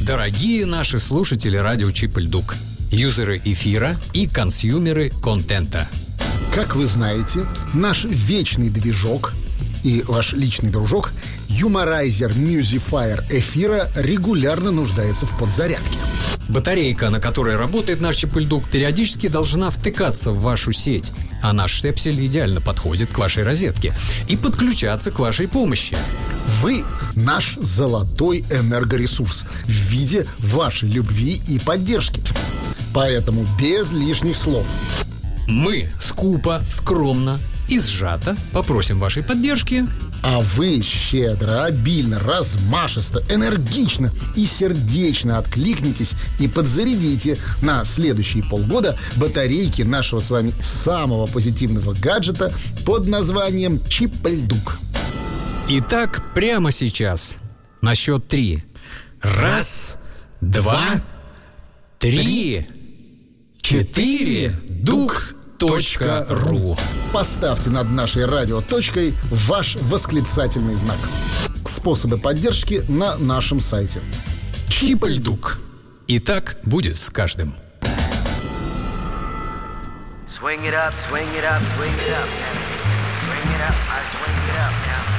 Дорогие наши слушатели радио Чип и Дук, юзеры эфира и консюмеры контента. Как вы знаете, наш вечный движок и ваш личный дружок юморайзер Musifire эфира регулярно нуждается в подзарядке. Батарейка, на которой работает наш Чип и Дук, периодически должна втыкаться в вашу сеть, а наш штепсель идеально подходит к вашей розетке и подключаться к вашей помощи. Вы наш золотой энергоресурс в виде вашей любви и поддержки. Поэтому без лишних слов. Мы скупо, скромно и сжато попросим вашей поддержки. А вы щедро, обильно, размашисто, энергично и сердечно откликнитесь и подзарядите на следующие полгода батарейки нашего с вами самого позитивного гаджета под названием Чип и Дук. Итак, прямо сейчас на счет 3. 1, 2, 3, 4. Дук.ру. Поставьте над нашей радиоточкой ваш восклицательный знак. Способы поддержки на нашем сайте. Чип и Дук. И так будет с каждым. Swing it up, swing it up, swing it up. Swing it up, I swing it up now.